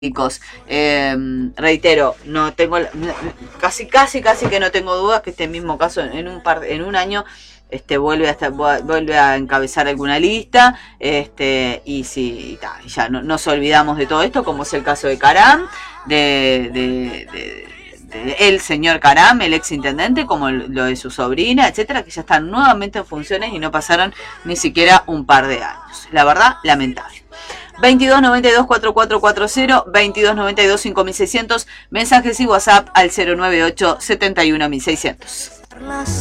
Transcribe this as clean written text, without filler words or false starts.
Reitero, no tengo casi que no tengo dudas que este mismo caso en un año vuelve a encabezar alguna lista, y si ya no nos olvidamos de todo esto, como es el caso de Caram, de el señor Caram, el ex intendente, como lo de su sobrina, etcétera, que ya están nuevamente en funciones y no pasaron ni siquiera un par de años. La verdad, lamentable. 2292-4440, 2292-5600, mensajes y WhatsApp al 098-71600.